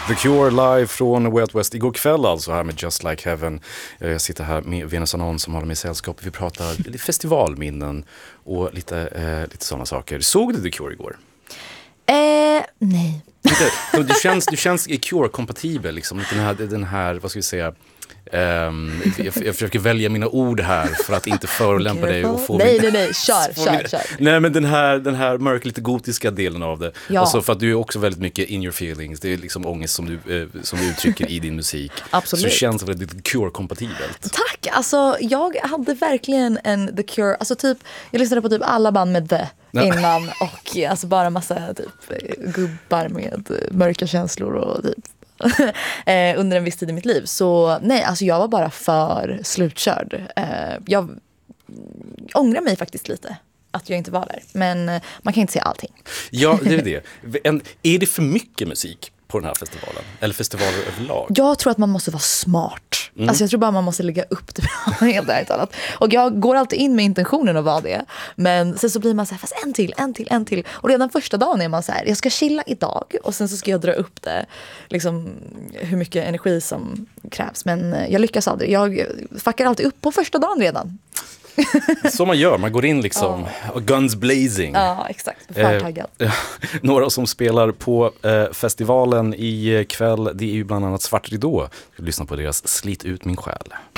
The Cure live från Way Out West igår kväll alltså här med Just Like Heaven. Jag sitter här med Venus Anon som håller med i sällskap. Vi pratar lite festivalminnen och lite sådana saker. Såg du The Cure igår? Nej. Du känns Cure-kompatibel liksom. Den här, vad ska vi säga... jag försöker välja mina ord här för att inte förolämpa dig och få nej, kör. Nej, men den här mörka, lite gotiska delen av det. Ja. Och så för att du är också väldigt mycket in your feelings. Det är liksom ångest som du uttrycker i din musik. Absolut. Så det känns väldigt Cure-kompatibelt. Tack, alltså jag hade verkligen en The Cure, alltså typ, jag lyssnade på typ alla band med The innan och alltså bara massa typ gubbar med mörka känslor och typ under en viss tid i mitt liv. Så nej, alltså jag var bara för slutkörd. Jag ångrar mig faktiskt lite att jag inte var där. Men man kan inte se allting. Ja, det är det. Är det för mycket musik på den här festivalen? Eller festivaler överlag? Jag tror att man måste vara smart. Alltså jag tror bara man måste lägga upp det bra, helt ärligt talat. Och jag går alltid in med intentionen att vara det. Men sen så blir man så här, fast en till. Och redan första dagen är man så här, jag ska chilla idag. Och sen så ska jag dra upp det, liksom hur mycket energi som krävs. Men jag lyckas aldrig. Jag fuckar alltid upp på första dagen redan. Så man gör, man går in liksom guns blazing. Ja, exakt. Förtaggad. Några som spelar på festivalen i kväll, det är ju bland annat Svart Ridå. Vi lyssnar på deras Slit ut min själ.